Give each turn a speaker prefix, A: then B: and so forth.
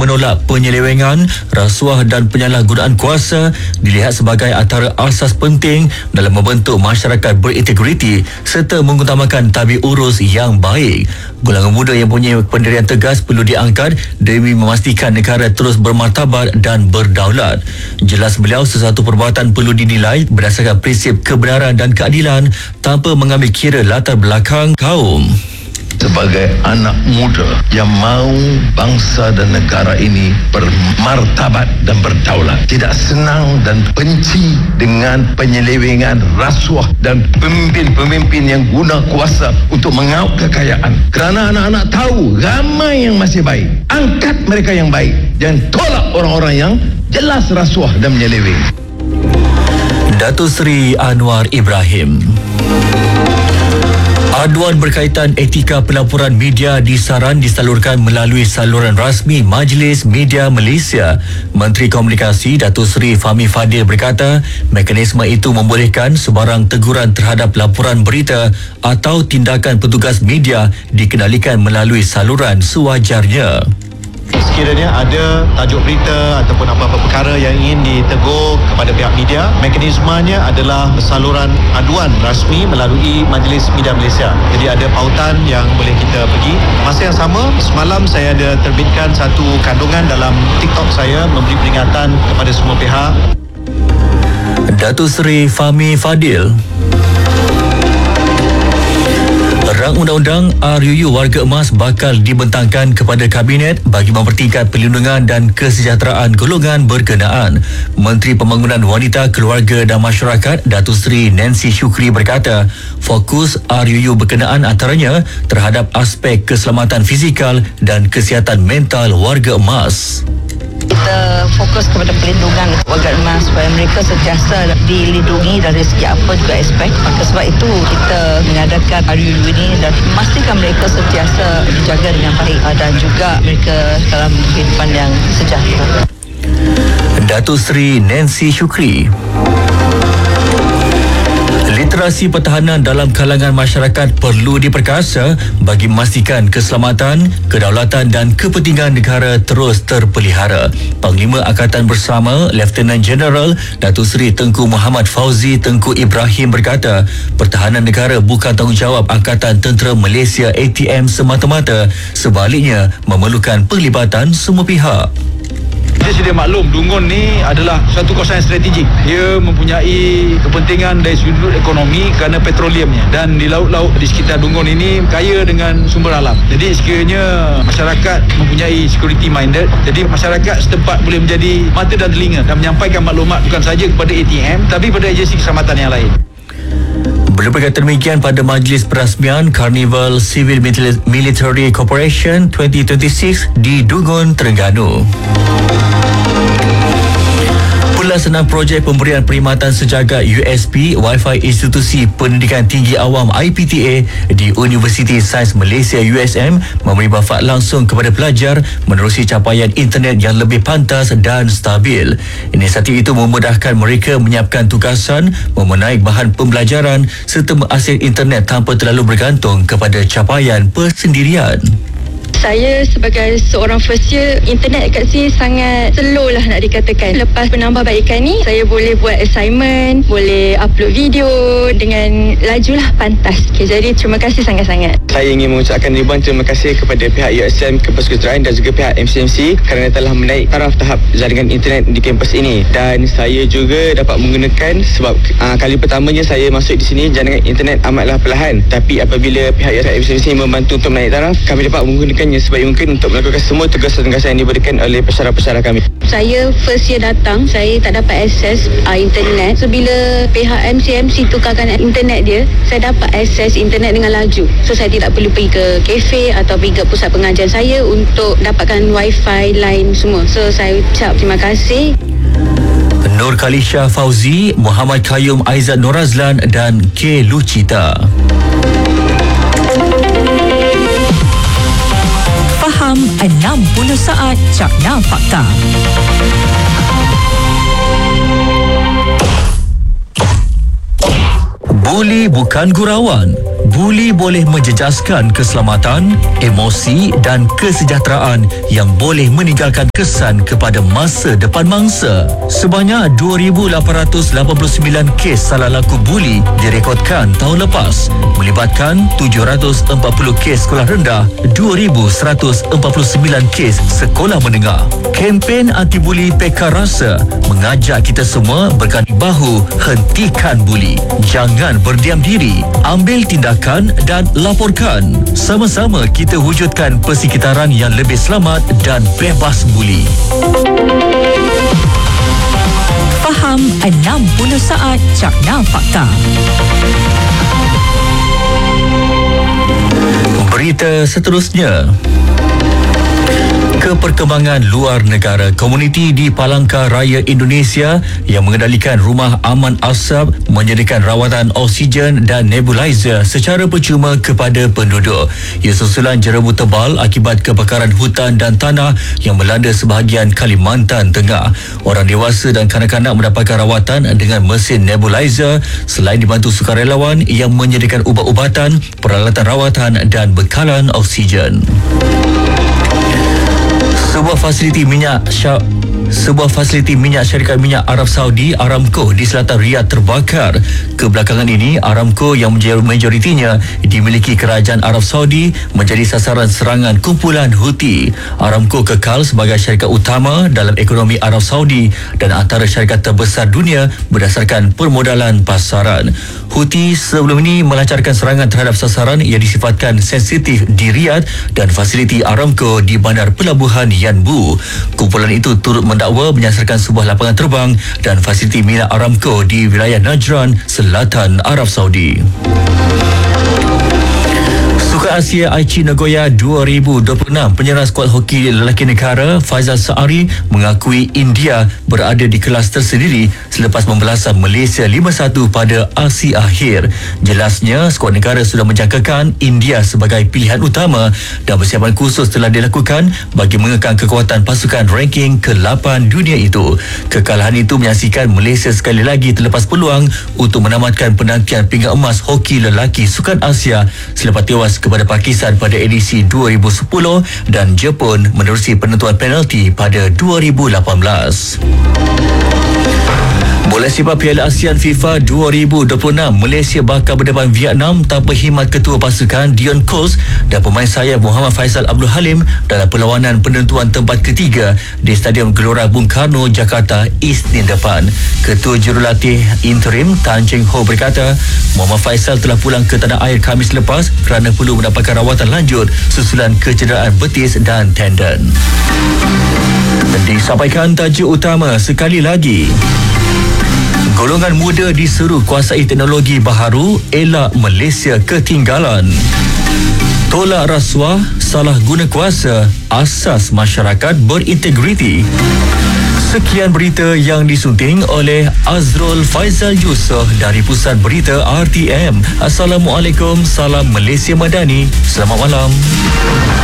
A: menolak penyelewengan, rasuah dan penyalahgunaan kuasa dilihat sebagai antara asas penting dalam membentuk masyarakat berintegriti serta mengutamakan tabik urus yang baik. Golongan muda yang punya pendirian tegas perlu diangkat demi memastikan negara terus bermartabat dan berdaulat. Jelas beliau, sesuatu perbuatan perlu dinilai berdasarkan prinsip kebenaran dan keadilan tanpa mengambil kira latar belakang kaum.
B: Sebagai anak muda yang mahu bangsa dan negara ini bermartabat dan berdaulat, tidak senang dan benci dengan penyelewengan, rasuah dan pemimpin-pemimpin yang guna kuasa untuk mengauk kekayaan. Kerana anak-anak tahu ramai yang masih baik, angkat mereka yang baik dan tolak orang-orang yang jelas rasuah dan menyeleweng.
A: Datuk Seri Anwar Ibrahim. Aduan berkaitan etika pelaporan media disalurkan melalui saluran rasmi Majlis Media Malaysia. Menteri Komunikasi Datuk Seri Fahmi Fadil berkata, mekanisme itu membolehkan sebarang teguran terhadap laporan berita atau tindakan petugas media dikendalikan melalui saluran sewajarnya.
C: Sekiranya ada tajuk berita ataupun apa-apa perkara yang ingin ditegur kepada pihak media, mekanismenya adalah saluran aduan rasmi melalui Majlis Media Malaysia. Jadi ada pautan yang boleh kita pergi. Masa yang sama, semalam saya ada terbitkan satu kandungan dalam TikTok saya memberi peringatan kepada semua pihak.
A: Datuk Seri Fahmi Fadil. Rang Undang-Undang RUU Warga Emas bakal dibentangkan kepada Kabinet bagi mempertingkat perlindungan dan kesejahteraan golongan berkenaan. Menteri Pembangunan Wanita, Keluarga dan Masyarakat Datuk Seri Nancy Shukri berkata, fokus RUU berkenaan antaranya terhadap aspek keselamatan fizikal dan kesihatan mental warga emas.
D: Kita fokus kepada perlindungan warga emas supaya mereka sentiasa dilindungi dari segi apa juga aspek. Maka sebab itu kita mengadakan RUU ini dan memastikan mereka sentiasa dijaga dengan baik dan juga mereka dalam kehidupan yang sejahtera.
A: Datuk Seri Nancy Shukri. Literasi pertahanan dalam kalangan masyarakat perlu diperkasa bagi memastikan keselamatan, kedaulatan dan kepentingan negara terus terpelihara. Panglima Angkatan Bersama Lieutenant General Datuk Seri Tengku Muhammad Fauzi Tengku Ibrahim berkata, pertahanan negara bukan tanggungjawab Angkatan Tentera Malaysia ATM semata-mata, sebaliknya memerlukan perlibatan semua pihak.
E: Kita sedia maklum, Dungun ni adalah satu kawasan strategik. Dia mempunyai kepentingan dari sudut ekonomi kerana petroleumnya. Dan di laut-laut di sekitar Dungun ini kaya dengan sumber alam. Jadi sekiranya masyarakat mempunyai security minded, jadi masyarakat setempat boleh menjadi mata dan telinga dan menyampaikan maklumat bukan saja kepada ATM tapi pada agensi keselamatan yang lain.
A: Beliau berkata demikian pada majlis perasmian Carnival Civil Military Corporation 2026 di Dungun, Terengganu. Pelaksanaan projek pemberian perkhidmatan sejagat USP Wi-Fi Institusi Pendidikan Tinggi Awam IPTA di Universiti Sains Malaysia USM memberi manfaat langsung kepada pelajar menerusi capaian internet yang lebih pantas dan stabil. Inisiatif itu memudahkan mereka menyiapkan tugasan, memenaik bahan pembelajaran serta mengakses internet tanpa terlalu bergantung kepada capaian persendirian.
F: Saya sebagai seorang first year, internet kat sini sangat slow lah nak dikatakan. Lepas penambahbaikan ni, saya boleh buat assignment, boleh upload video dengan laju lah, pantas. Okay, jadi terima kasih sangat-sangat.
G: Saya ingin mengucapkan ribuan terima kasih kepada pihak USM Kampus Kejuruteraan dan juga pihak MCMC kerana telah menaik taraf tahap jaringan internet di kampus ini. Dan saya juga dapat menggunakan sebab kali pertamanya saya masuk di sini, jaringan internet amatlah perlahan. Tapi apabila pihak MCMC membantu untuk menaik taraf, kami dapat menggunakan sebaik mungkin untuk melakukan semua tugas-tugas yang diberikan oleh pesyarah-pesyarah kami.
F: Saya first year datang, saya tak dapat akses internet. So bila pihak MCMC tukarkan internet dia, saya dapat akses internet dengan laju. So saya tidak perlu pergi ke kafe atau pergi ke pusat pengajian saya untuk dapatkan wifi line semua. So saya ucap terima kasih.
A: Nur Khalisha Fauzi, Muhammad Qayyum Aizat Norazlan dan K. Lucita.
H: Faham 60 saat Cakna Fakta.
A: Buli bukan gurauan. Buli boleh menjejaskan keselamatan, emosi dan kesejahteraan yang boleh meninggalkan kesan kepada masa depan mangsa. Sebanyak 2,889 kes salah laku buli direkodkan tahun lepas, melibatkan 740 kes sekolah rendah, 2,149 kes sekolah menengah. Kempen anti-buli Pekar Rasa mengajak kita semua berganding bahu hentikan buli. Jangan berdiam diri, ambil tindakan dan laporkan. Sama-sama kita wujudkan persekitaran yang lebih selamat dan bebas buli.
H: Faham 60 saat Cakna Fakta.
A: Berita seterusnya. Keperkembangan luar negara, komuniti di Palangka Raya Indonesia yang mengendalikan Rumah Aman Asap menyediakan rawatan oksigen dan nebulizer secara percuma kepada penduduk. Ia susulan jerebu tebal akibat kebakaran hutan dan tanah yang melanda sebahagian Kalimantan Tengah. Orang dewasa dan kanak-kanak mendapatkan rawatan dengan mesin nebulizer selain dibantu sukarelawan yang menyediakan ubat-ubatan, peralatan rawatan dan bekalan oksigen. Sebuah fasiliti minyak syarikat minyak Arab Saudi Aramco di selatan Riyadh terbakar. Kebelakangan ini Aramco yang majoritinya dimiliki kerajaan Arab Saudi menjadi sasaran serangan kumpulan Houthi. Aramco kekal sebagai syarikat utama dalam ekonomi Arab Saudi dan antara syarikat terbesar dunia berdasarkan permodalan pasaran. Houthi sebelum ini melancarkan serangan terhadap sasaran yang disifatkan sensitif di Riyadh dan fasiliti Aramco di bandar pelabuhan Yanbu. Kumpulan itu turut mendakwa menyasarkan sebuah lapangan terbang dan fasiliti minyak Aramco di wilayah Najran, selatan Arab Saudi. Sukan Asia Aichi Nagoya 2026, penyerang skuad hoki lelaki negara Faizal Saari mengakui India berada di kelas tersendiri selepas membelasan Malaysia 5-1 pada aksi akhir. Jelasnya, skuad negara sudah menjangkakan India sebagai pilihan utama dan persiapan khusus telah dilakukan bagi mengekang kekuatan pasukan ranking ke-8 dunia itu. Kekalahan itu menyaksikan Malaysia sekali lagi terlepas peluang untuk menamatkan penantian pinggan emas hoki lelaki Sukan Asia selepas tewas kepada Pakistan pada edisi 2010 dan Jepun menerusi penentuan penalti pada 2018. Bola sepak Piala ASEAN FIFA 2026, Malaysia bakal berdepan Vietnam tanpa khidmat ketua pasukan Dion Kos dan pemain sayap Muhammad Faisal Abdul Halim dalam perlawanan penentuan tempat ketiga di Stadium Gelora Bung Karno, Jakarta, Isnin depan. Ketua Jurulatih Interim Tan Cheng Ho berkata, Muhammad Faisal telah pulang ke tanah air Khamis lepas kerana perlu mendapatkan rawatan lanjut susulan kecederaan betis dan tendon. Disampaikan tajuk utama sekali lagi. Golongan muda diseru kuasai teknologi baharu, elak Malaysia ketinggalan. Tolak rasuah, salah guna kuasa, asas masyarakat berintegriti. Sekian berita yang disunting oleh Azrul Faizal Yusof dari Pusat Berita RTM. Assalamualaikum, salam Malaysia Madani. Selamat malam.